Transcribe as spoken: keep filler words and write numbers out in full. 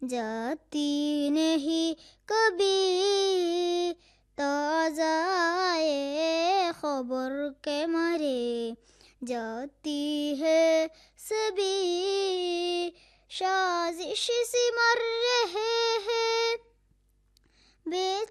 जाती नहीं कभी ताज़ाए खबर के मारे, जाती है सभी साजिश सी मर रहे हैं।